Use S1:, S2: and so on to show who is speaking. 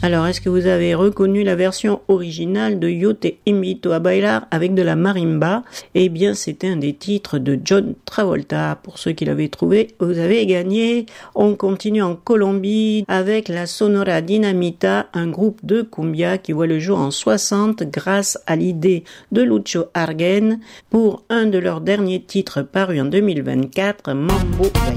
S1: Alors, est-ce que vous avez reconnu la version originale de Yo te invito a bailar avec de la marimba? Eh bien, c'était un des titres de John Travolta. Pour ceux qui l'avaient trouvé, vous avez gagné. On continue en Colombie avec la Sonora Dinamita, un groupe de cumbia qui voit le jour en 60 grâce à l'idée de Lucho Arguen pour un de leurs derniers titres parus en 2024, Mambo Gallo.